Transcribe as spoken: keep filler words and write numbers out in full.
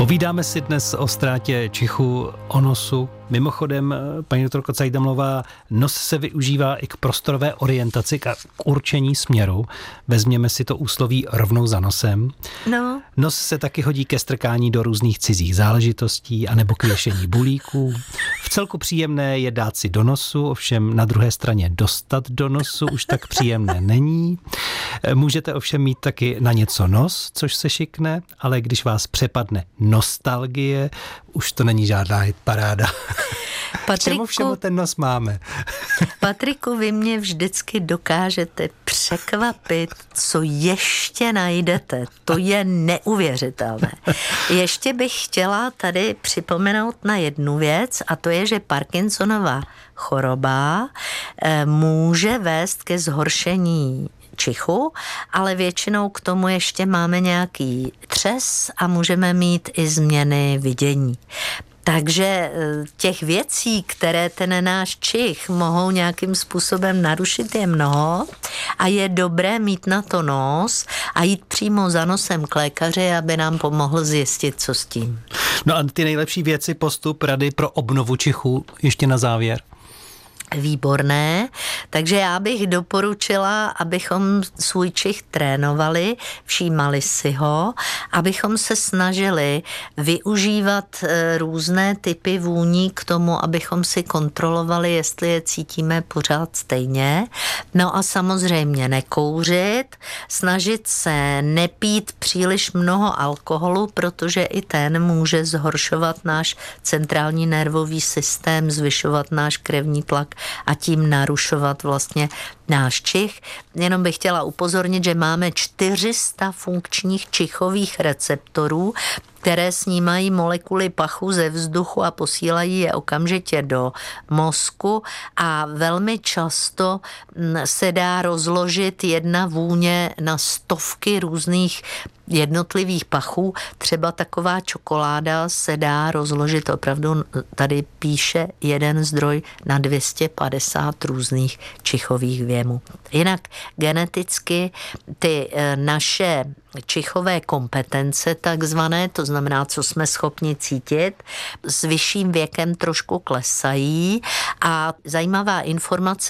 Povídáme si dnes o ztrátě čichu, o nosu. Mimochodem, paní doktorko Cajdamlová, nos se využívá i k prostorové orientaci, k určení směru. Vezměme si to úsloví rovnou za nosem. No. Nos se taky hodí ke strkání do různých cizích záležitostí anebo k věšení bulíků. V celku příjemné je dát si do nosu, ovšem na druhé straně dostat do nosu už tak příjemné není. Můžete ovšem mít taky na něco nos, což se šikne, ale když vás přepadne nostalgie, už to není žádná hitparáda. Patriku, Čemu všemu ten nos máme? Patriku, vy mě vždycky dokážete překvapit, co ještě najdete. To je neuvěřitelné. Ještě bych chtěla tady připomenout na jednu věc, a to je, že Parkinsonova choroba může vést ke zhoršení čichu, ale většinou k tomu ještě máme nějaký třes a můžeme mít i změny vidění. Takže těch věcí, které ten náš čich mohou nějakým způsobem narušit, je mnoho a je dobré mít na to nos a jít přímo za nosem k lékaři, aby nám pomohl zjistit, co s tím. No a ty nejlepší věci, postup, rady pro obnovu čichu ještě na závěr? Výborné, takže já bych doporučila, abychom svůj čich trénovali, všímali si ho, abychom se snažili využívat různé typy vůní k tomu, abychom si kontrolovali, jestli je cítíme pořád stejně. No a samozřejmě nekouřit, snažit se nepít příliš mnoho alkoholu, protože i ten může zhoršovat náš centrální nervový systém, zvyšovat náš krevní tlak a tím narušovat vlastně náš čich. Jenom bych chtěla upozornit, že máme čtyři sta funkčních čichových receptorů, které snímají molekuly pachu ze vzduchu a posílají je okamžitě do mozku a velmi často se dá rozložit jedna vůně na stovky různých jednotlivých pachů. Třeba taková čokoláda se dá rozložit opravdu, tady píše jeden zdroj, na dvě stě padesát různých čichových věmů. Jinak geneticky ty naše čichové kompetence takzvané, to znamená, co jsme schopni cítit, s vyšším věkem trošku klesají a zajímavá informace